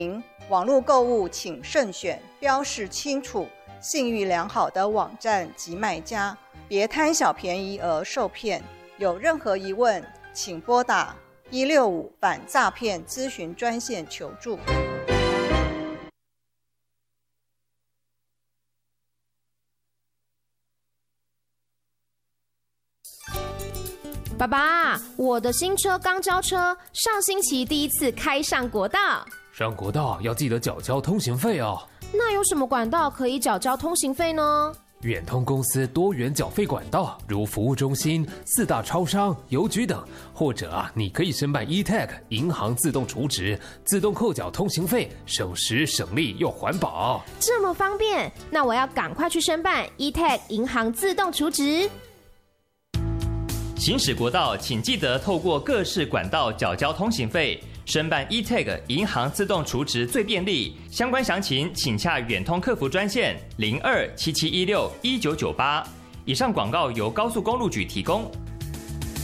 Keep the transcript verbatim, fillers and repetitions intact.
网络购物请慎选标示清楚、信誉良好的网站及卖家，别贪小便宜而受骗。有任何疑问，请拨打一六五反诈骗咨询专线求助。 爸爸，我的新车刚交车，上星期第一次开上国道。 上国道要记得缴交通行费哦。 那有什么管道可以缴交通行费呢？ 远通公司多元缴费管道，如服务中心、四大超商、邮局等，或者啊，你可以申办 E T A G 银行自动储值，自动扣缴通行费，省时省力又环保。 这么方便，那我要赶快去申办 E T A G 银行自动储值。 行驶国道，请记得透过各式管道缴交通行费。申办 E T A G 银行自动储值最便利，相关详情请洽远通客服专线零二七七一六一九九八。以上广告由高速公路局提供。